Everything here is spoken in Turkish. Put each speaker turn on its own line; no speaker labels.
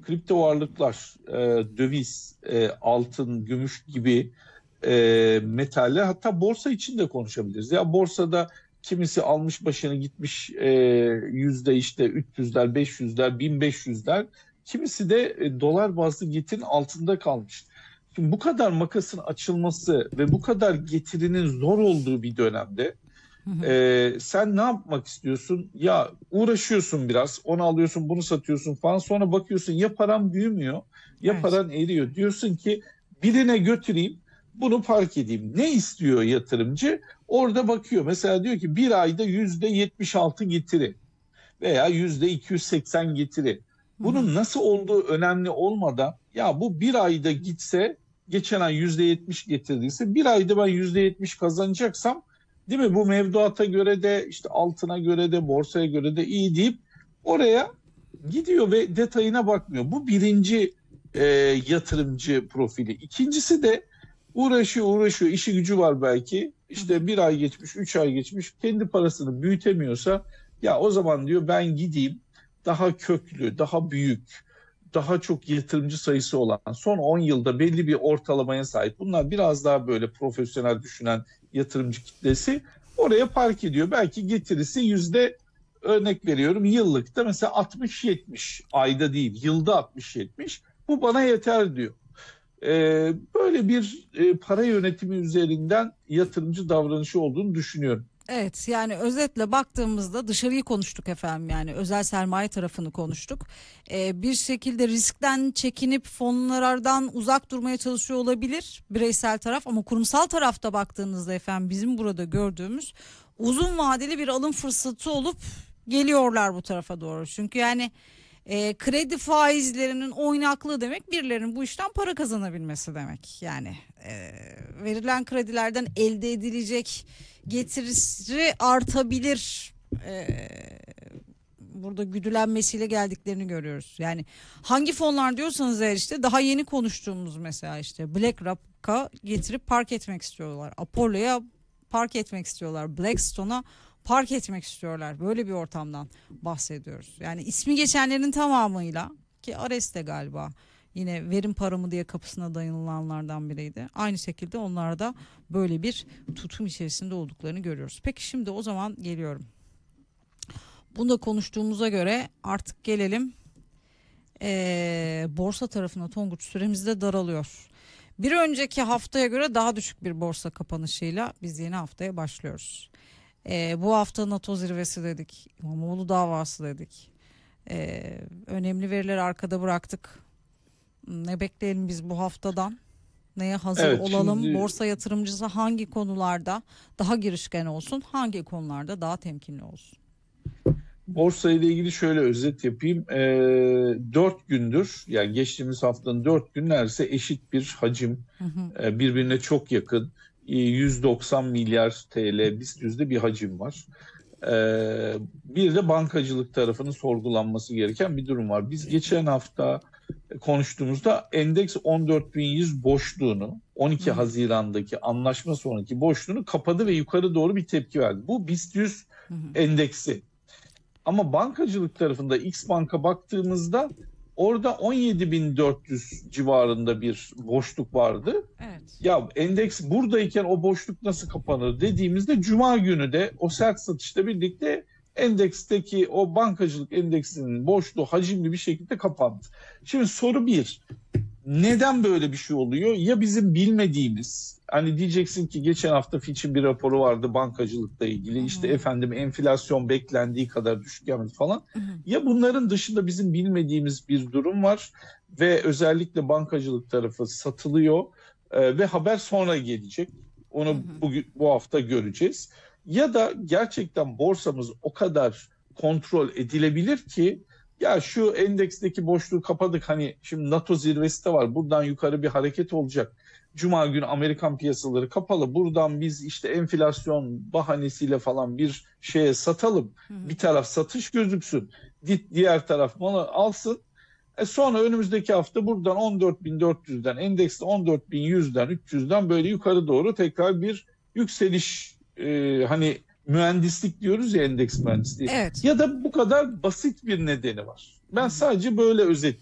kripto varlıklar, döviz, altın, gümüş gibi metaller, hatta borsa için de konuşabiliriz. Ya borsada kimisi almış başını gitmiş yüzde işte 300'ler, 500'ler, 1500'ler. Kimisi de dolar bazlı getirinin altında kalmış. Şimdi bu kadar makasın açılması ve bu kadar getirinin zor olduğu bir dönemde
Hı hı.
sen ne yapmak istiyorsun? Ya uğraşıyorsun biraz, onu alıyorsun, bunu satıyorsun falan. Sonra bakıyorsun ya paran büyümüyor, ya
Evet.
paran eriyor. Diyorsun ki birine götüreyim, bunu park edeyim. Ne istiyor yatırımcı? Orada bakıyor. Mesela diyor ki bir ayda %76 getiri veya %280 getiri.
Hı hı.
Bunun nasıl olduğu önemli olmadan, ya bu bir ayda gitse, geçen ay %70 getirdiyse bir ayda ben %70 kazanacaksam, değil mi? Bu mevduata göre de işte altına göre de borsaya göre de iyi deyip oraya gidiyor ve detayına bakmıyor. Bu birinci e, yatırımcı profili. İkincisi de uğraşıyor, işi gücü var belki.
Hı hı.
İşte bir ay geçmiş, 3 ay geçmiş, kendi parasını büyütemiyorsa, ya o zaman diyor ben gideyim daha köklü, daha büyük, daha çok yatırımcı sayısı olan, son 10 yılda belli bir ortalamaya sahip. Bunlar biraz daha böyle profesyonel düşünen yatırımcı kitlesi oraya park ediyor. Belki getirisi örnek veriyorum yıllıkta mesela 60-70, ayda değil yılda 60-70, bu bana yeter diyor. Böyle bir para yönetimi üzerinden yatırımcı davranışı olduğunu düşünüyorum.
Evet, yani özetle baktığımızda dışarıyı konuştuk efendim, yani özel sermaye tarafını konuştuk. Bir şekilde riskten çekinip fonlardan uzak durmaya çalışıyor olabilir bireysel taraf, ama kurumsal tarafta baktığınızda efendim bizim burada gördüğümüz uzun vadeli bir alım fırsatı olup geliyorlar bu tarafa doğru. Çünkü yani kredi faizlerinin oynaklığı demek birilerinin bu işten para kazanabilmesi demek. Yani verilen kredilerden elde edilecek getirisi artabilir. Burada güdülenmesiyle geldiklerini görüyoruz. Yani hangi fonlar diyorsanız eğer, işte daha yeni konuştuğumuz mesela işte BlackRock'a getirip park etmek istiyorlar. Apollo'ya park etmek istiyorlar. Blackstone'a park etmek istiyorlar. Böyle bir ortamdan bahsediyoruz. Yani ismi geçenlerin tamamıyla, ki Ares de galiba yine verim paramı diye kapısına dayanılanlardan biriydi. Aynı şekilde onlar da böyle bir tutum içerisinde olduklarını görüyoruz. Peki şimdi o zaman geliyorum. Bunu da konuştuğumuza göre artık gelelim borsa tarafına. Tonguç, süremiz de daralıyor. Bir önceki haftaya göre daha düşük bir borsa kapanışıyla biz yeni haftaya başlıyoruz. Bu hafta NATO zirvesi dedik. İmamoğlu davası dedik. Önemli verileri arkada bıraktık. Ne bekleyelim biz bu haftadan? Neye hazır
Evet,
olalım?
şimdi
Borsa yatırımcısı hangi konularda daha girişken olsun? Hangi konularda daha temkinli olsun?
borsa ile ilgili şöyle özet yapayım. 4 gündür, yani geçtiğimiz haftanın 4 gün neredeyse eşit bir hacim,
Hı hı.
birbirine çok yakın, 190 milyar TL BIST yüzde bir hacim var. Bir de bankacılık tarafının sorgulanması gereken bir durum var. Biz geçen hafta konuştuğumuzda endeks 14.100 boşluğunu,
Hı
12
hı.
Haziran'daki anlaşma sonraki boşluğunu kapadı ve yukarı doğru bir tepki verdi. Bu BIST 100
Hı hı.
endeksi. Ama bankacılık tarafında X Bank'a baktığımızda orada 17.400 civarında bir boşluk vardı.
Evet.
Ya endeks buradayken o boşluk nasıl kapanır dediğimizde Cuma günü de o sert satışla birlikte endeksteki o bankacılık endeksinin boşluğu hacimli bir şekilde kapandı. Şimdi soru bir, neden böyle bir şey oluyor? Ya bizim bilmediğimiz, hani diyeceksin ki geçen hafta Fitch'in bir raporu vardı bankacılıkla
Hı
ilgili, işte
hı.
efendim enflasyon beklendiği kadar düşük gelmedi falan.
Hı hı.
Ya bunların dışında bizim bilmediğimiz bir durum var ve özellikle bankacılık tarafı satılıyor ve haber sonra gelecek.
Hı
Onu
hı.
bu hafta göreceğiz. Ya da gerçekten borsamız o kadar kontrol edilebilir ki, ya şu endeksteki boşluğu kapadık, hani şimdi NATO zirvesi de var, buradan yukarı bir hareket olacak. Cuma günü Amerikan piyasaları kapalı, buradan biz işte enflasyon bahanesiyle falan bir şeye satalım.
Hı hı.
Bir taraf satış gözüksün, diğer taraf malı alsın. Sonra önümüzdeki hafta buradan 14.400'den, endekste 14.100'den 300'den böyle yukarı doğru tekrar bir yükseliş, hani mühendislik diyoruz ya, endeks mühendisliği.
Evet.
Ya da bu kadar basit bir nedeni var.
Hı
Ben
hı.
sadece böyle özet